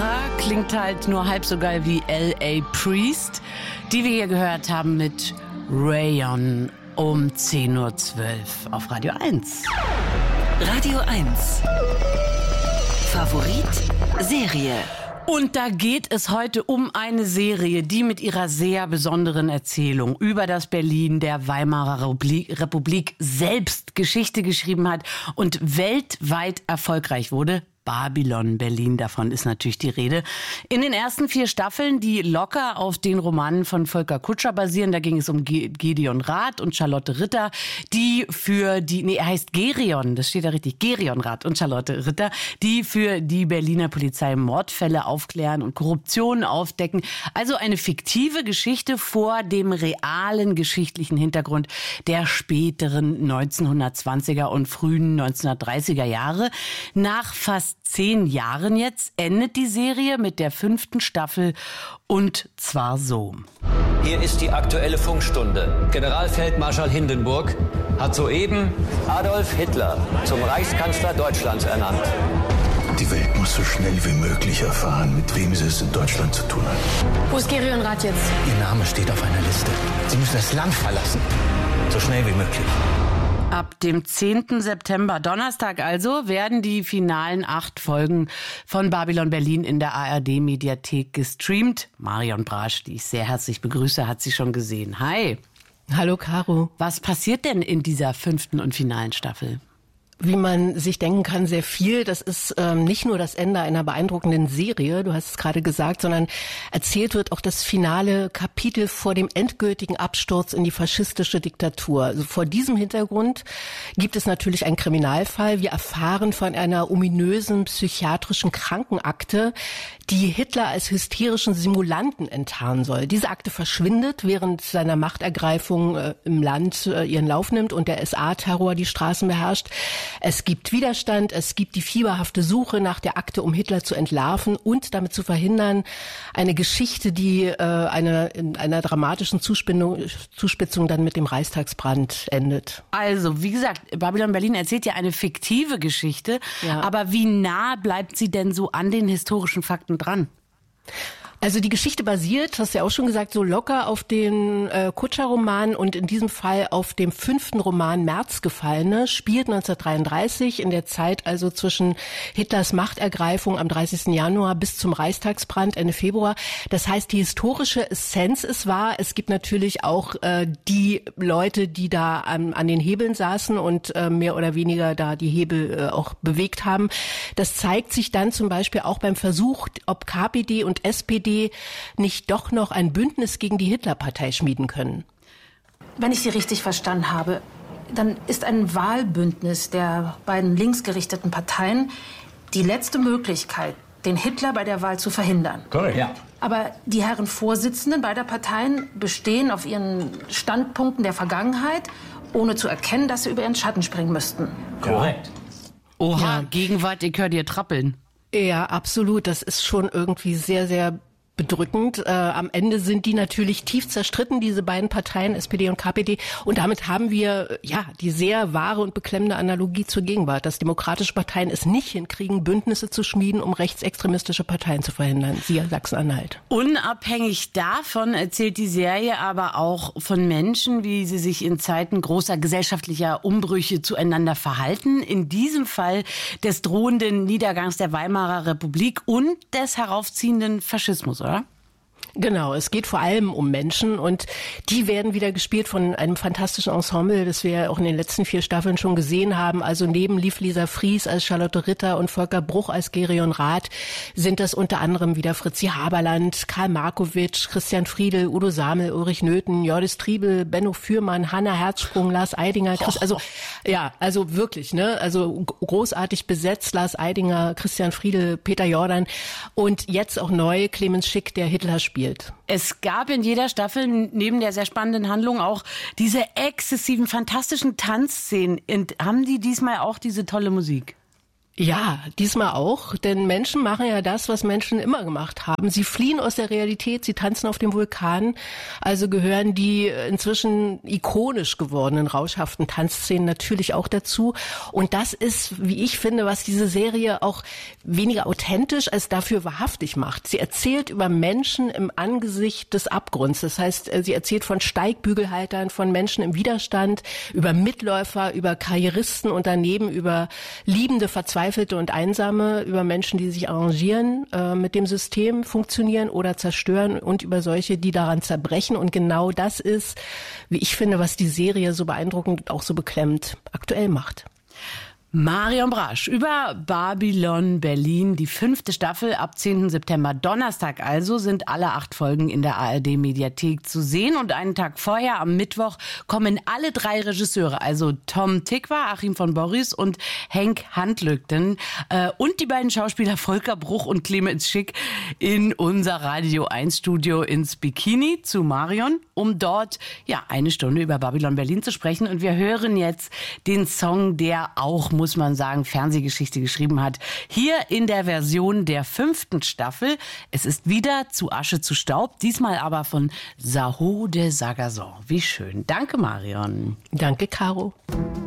Barbara klingt halt nur halb so geil wie L.A. Priest, die wir hier gehört haben mit Rayon um 10.12 Uhr auf Radio 1. Radio 1. Favorit Serie. Und da geht es heute um eine Serie, die mit ihrer sehr besonderen Erzählung über das Berlin der Weimarer Republik selbst Geschichte geschrieben hat und weltweit erfolgreich wurde. Babylon Berlin, davon ist natürlich die Rede. In den ersten 4 Staffeln, die locker auf den Romanen von Volker Kutscher basieren, da ging es um Gideon Rath und Charlotte Ritter, er heißt Gerion, das steht da richtig, Gerion Rath und Charlotte Ritter, die für die Berliner Polizei Mordfälle aufklären und Korruption aufdecken. Also eine fiktive Geschichte vor dem realen geschichtlichen Hintergrund der späteren 1920er und frühen 1930er Jahre. Nach fast 10 Jahren jetzt endet die Serie mit der 5. Staffel und zwar so. Hier ist die aktuelle Funkstunde. Generalfeldmarschall Hindenburg hat soeben Adolf Hitler zum Reichskanzler Deutschlands ernannt. Die Welt muss so schnell wie möglich erfahren, mit wem sie es in Deutschland zu tun hat. Wo ist Gerion Rath jetzt? Ihr Name steht auf einer Liste. Sie müssen das Land verlassen. So schnell wie möglich. Ab dem 10. September, Donnerstag also, werden die finalen 8 Folgen von Babylon Berlin in der ARD-Mediathek gestreamt. Marion Brasch, die ich sehr herzlich begrüße, hat sie schon gesehen. Hi. Hallo Caro. Was passiert denn in dieser 5. und finalen Staffel? Wie man sich denken kann, sehr viel. Das ist nicht nur das Ende einer beeindruckenden Serie, du hast es gerade gesagt, sondern erzählt wird auch das finale Kapitel vor dem endgültigen Absturz in die faschistische Diktatur. Also vor diesem Hintergrund gibt es natürlich einen Kriminalfall. Wir erfahren von einer ominösen psychiatrischen Krankenakte, die Hitler als hysterischen Simulanten enttarnen soll. Diese Akte verschwindet, während seiner Machtergreifung im Land ihren Lauf nimmt und der SA-Terror die Straßen beherrscht. Es gibt Widerstand, es gibt die fieberhafte Suche nach der Akte, um Hitler zu entlarven und damit zu verhindern, eine Geschichte, die in einer dramatischen Zuspitzung dann mit dem Reichstagsbrand endet. Also, wie gesagt, Babylon Berlin erzählt ja eine fiktive Geschichte, ja. Aber wie nah bleibt sie denn so an den historischen Fakten dran? Also die Geschichte basiert, hast du ja auch schon gesagt, so locker auf den Kutscher-Roman und in diesem Fall auf dem 5. Roman Märzgefallene, spielt 1933 in der Zeit also zwischen Hitlers Machtergreifung am 30. Januar bis zum Reichstagsbrand Ende Februar. Das heißt, die historische Essenz ist wahr. Es gibt natürlich auch die Leute, die da an den Hebeln saßen und mehr oder weniger da die Hebel auch bewegt haben. Das zeigt sich dann zum Beispiel auch beim Versuch, ob KPD und SPD nicht doch noch ein Bündnis gegen die Hitlerpartei schmieden können. Wenn ich Sie richtig verstanden habe, dann ist ein Wahlbündnis der beiden linksgerichteten Parteien die letzte Möglichkeit, den Hitler bei der Wahl zu verhindern. Korrekt. Ja. Aber die Herren Vorsitzenden beider Parteien bestehen auf ihren Standpunkten der Vergangenheit, ohne zu erkennen, dass sie über ihren Schatten springen müssten. Korrekt. Oha, ja. Gegenwart, ich höre dir trappeln. Ja, absolut. Das ist schon irgendwie sehr, sehr bedrückend. Am Ende sind die natürlich tief zerstritten, diese beiden Parteien, SPD und KPD. Und damit haben wir die sehr wahre und beklemmende Analogie zur Gegenwart, dass demokratische Parteien es nicht hinkriegen, Bündnisse zu schmieden, um rechtsextremistische Parteien zu verhindern. Siehe Sachsen-Anhalt. Unabhängig davon erzählt die Serie aber auch von Menschen, wie sie sich in Zeiten großer gesellschaftlicher Umbrüche zueinander verhalten. In diesem Fall des drohenden Niedergangs der Weimarer Republik und des heraufziehenden Faschismus, oder? Genau, es geht vor allem um Menschen und die werden wieder gespielt von einem fantastischen Ensemble, das wir ja auch in den letzten 4 Staffeln schon gesehen haben. Also neben Liv Lisa Fries als Charlotte Ritter und Volker Bruch als Gerion Rath sind das unter anderem wieder Fritzi Haberland, Karl Markowitsch, Christian Friedel, Udo Samel, Ulrich Nöthen, Jordis Triebel, Benno Fürmann, Hanna Herzsprung, Lars Eidinger. Also wirklich, ne? Also großartig besetzt, Lars Eidinger, Christian Friedel, Peter Jordan und jetzt auch neu Clemens Schick, der Hitler spielt. Es gab in jeder Staffel neben der sehr spannenden Handlung auch diese exzessiven, fantastischen Tanzszenen. Und haben die diesmal auch diese tolle Musik? Ja, diesmal auch, denn Menschen machen ja das, was Menschen immer gemacht haben. Sie fliehen aus der Realität, sie tanzen auf dem Vulkan, also gehören die inzwischen ikonisch gewordenen rauschhaften Tanzszenen natürlich auch dazu. Und das ist, wie ich finde, was diese Serie auch weniger authentisch als dafür wahrhaftig macht. Sie erzählt über Menschen im Angesicht des Abgrunds. Das heißt, sie erzählt von Steigbügelhaltern, von Menschen im Widerstand, über Mitläufer, über Karrieristen und daneben über liebende, Verzweifelte und Einsame, über Menschen, die sich arrangieren, mit dem System funktionieren oder zerstören und über solche, die daran zerbrechen. Und genau das ist, wie ich finde, was die Serie so beeindruckend und auch so beklemmt aktuell macht. Marion Brasch über Babylon Berlin, die 5. Staffel ab 10. September, Donnerstag also, sind alle 8 Folgen in der ARD-Mediathek zu sehen. Und einen Tag vorher, am Mittwoch, kommen alle 3 Regisseure, also Tom Tykwer, Achim von Borries und Henk Handlügten und die beiden Schauspieler Volker Bruch und Clemens Schick in unser Radio 1 Studio ins Bikini zu Marion, um dort eine Stunde über Babylon Berlin zu sprechen. Und wir hören jetzt den Song, der auch, muss man sagen, Fernsehgeschichte geschrieben hat. Hier in der Version der 5. Staffel. Es ist wieder Zu Asche zu Staub, diesmal aber von Saho de Sagazon. Wie schön. Danke, Marion. Danke, Caro.